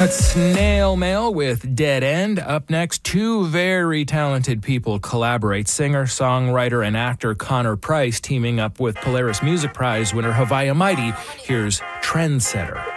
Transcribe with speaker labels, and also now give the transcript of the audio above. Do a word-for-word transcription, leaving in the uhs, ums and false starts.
Speaker 1: That's Snail Mail with Dead End. Up next, two very talented people collaborate. Singer, songwriter, and actor Connor Price teaming up with Polaris Music Prize winner Havaya Mighty. Here's Trendsetter.